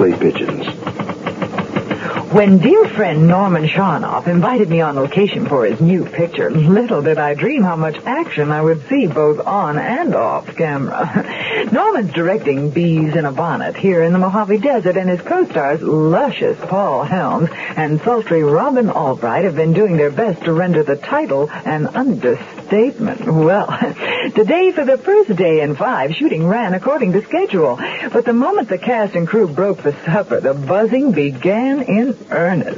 clay pigeons. When dear friend Norman Sharnoff invited me on location for his new picture, little did I dream how much action I would see both on and off camera. Norman's directing Bees in a Bonnet here in the Mojave Desert, and his co-stars, luscious Paul Helms and sultry Robin Albright, have been doing their best to render the title an understatement. Well, today, for the first day in 5, shooting ran according to schedule. But the moment the cast and crew broke for supper, the buzzing began in earnest.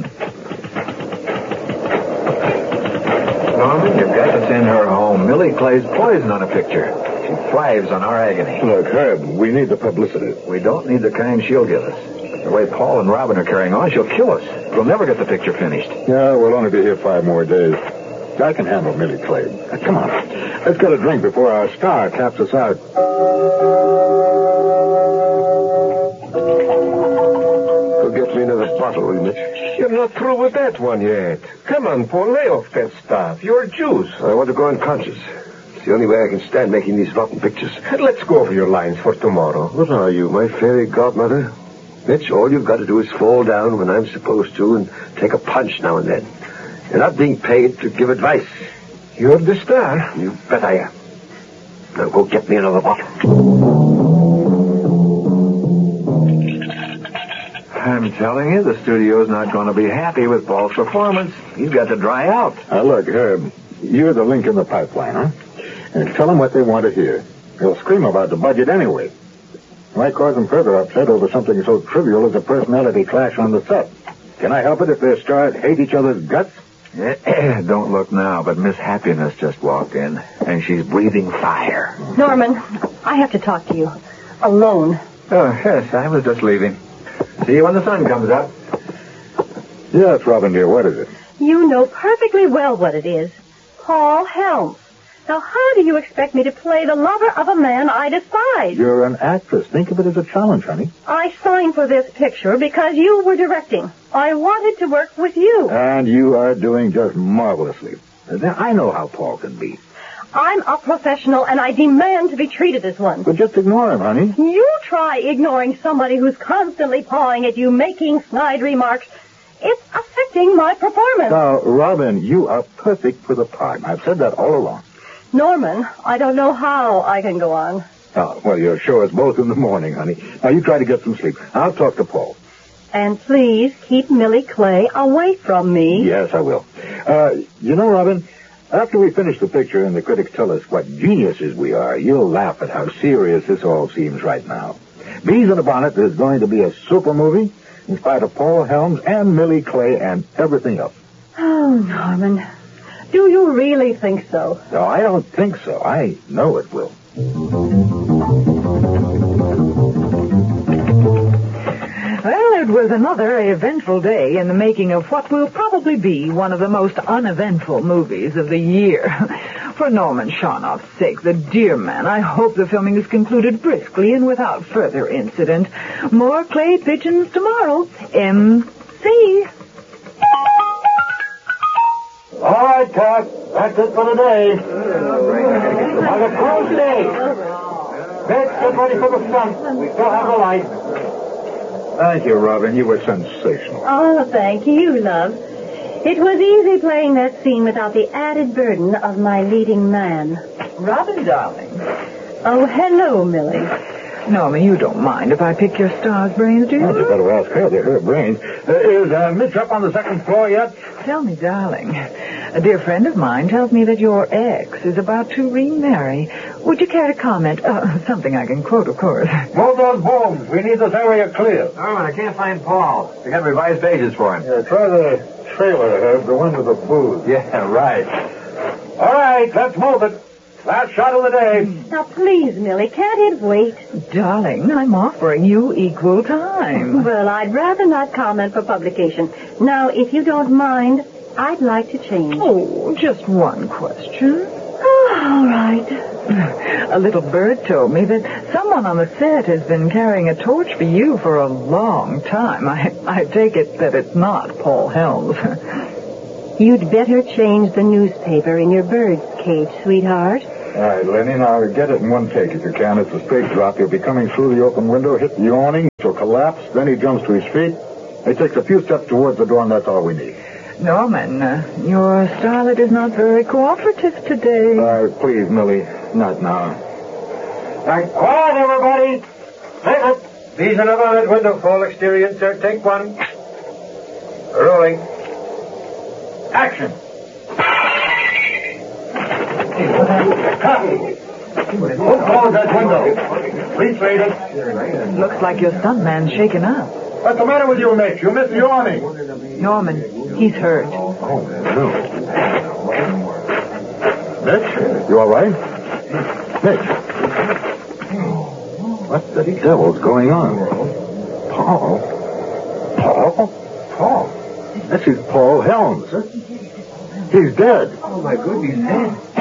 Norman, you've got to send her home. Millie Clay's poison on a picture. She thrives on our agony. Look, Herb, we need the publicity. We don't need the kind she'll give us. The way Paul and Robin are carrying on, she'll kill us. We'll never get the picture finished. Yeah, we'll only be here 5 more days. I can handle Millie Clay. Come on. Let's get a drink before our star taps us out. Go get me another bottle, will you, Mitch? You're not through with that one yet. Come on, Paul, lay off that stuff. You're juice. I want to go unconscious. It's the only way I can stand making these rotten pictures. Let's go over your lines for tomorrow. What are you, my fairy godmother? Mitch, all you've got to do is fall down when I'm supposed to and take a punch now and then. You're not being paid to give advice. You're the star. You bet I am. Now go get me another bottle. I'm telling you, the studio's not going to be happy with Paul's performance. He's got to dry out. Look, Herb, you're the link in the pipeline, huh? And tell them what they want to hear. They'll scream about the budget anyway. Why cause them further upset over something so trivial as a personality clash on the set? Can I help it if their stars hate each other's guts? Don't look now, but Miss Happiness just walked in, and she's breathing fire. Norman, I have to talk to you. Alone. Oh, yes, I was just leaving. See you when the sun comes up. Yes, Robin, dear, what is it? You know perfectly well what it is. Paul Helms. Now, how do you expect me to play the lover of a man I despise? You're an actress. Think of it as a challenge, honey. I signed for this picture because you were directing. I wanted to work with you. And you are doing just marvelously. I know how Paul can be. I'm a professional, and I demand to be treated as one. But just ignore him, honey. You try ignoring somebody who's constantly pawing at you, making snide remarks. It's affecting my performance. Now, Robin, you are perfect for the part. I've said that all along. Norman, I don't know how I can go on. Oh, well, you'll show us both in the morning, honey. Now, you try to get some sleep. I'll talk to Paul. And please keep Millie Clay away from me. Yes, I will. You know, Robin, after we finish the picture and the critics tell us what geniuses we are, you'll laugh at how serious this all seems right now. Bees in a Bonnet is going to be a super movie in spite of Paul Helms and Millie Clay and everything else. Oh, Norman, do you really think so? No, I don't think so. I know it will. Well, it was another eventful day in the making of what will probably be one of the most uneventful movies of the year. For Norman Sharnoff's sake, the dear man, I hope the filming is concluded briskly and without further incident. More clay pigeons tomorrow. M.C. All right, Cat. That's it for today. Have a close day. Let's get ready for the stunt. We still have a light. Thank you, Robin. You were sensational. Oh, thank you, love. It was easy playing that scene without the added burden of my leading man. Robin, darling. Oh, hello, Millie. Norman, you don't mind if I pick your star's brains, do you? You better ask her. They're her brains. Is Mitch up on the second floor yet? Tell me, darling. A dear friend of mine tells me that your ex is about to remarry. Would you care to comment? Something I can quote, of course. Move those booms. We need this area clear. Norman, I can't find Paul. We got revised pages for him. Try the trailer, Herb, the one with the booze. Yeah, right. All right, let's move it. Last shot of the day. Now, please, Millie, can't it wait? Darling, I'm offering you equal time. Well, I'd rather not comment for publication. Now, if you don't mind, I'd like to change. Oh, just one question. Oh, all right. A little bird told me that someone on the set has been carrying a torch for you for a long time. I take it that it's not Paul Helms. You'd better change the newspaper in your bird's cage, sweetheart. All right, Lenny, now get it in one take if you can. It's a straight drop. He'll be coming through the open window, hit the awning, he'll collapse, then he jumps to his feet. He takes a few steps towards the door, and that's all we need. Norman, your starlet is not very cooperative today. Please, Millie, not now. Quiet, everybody. Listen. These are on that window, full exterior insert. Take one. Rolling. Action. Who closed that window? Please, ladies. Looks like your stuntman's shaken up. What's the matter with you, Mitch? You missed the awning. Norman, he's hurt. Oh, no. Mitch, you all right? Mitch. What the devil's going on? Paul? This is Paul Helms. He's dead. Oh, my goodness, he's dead.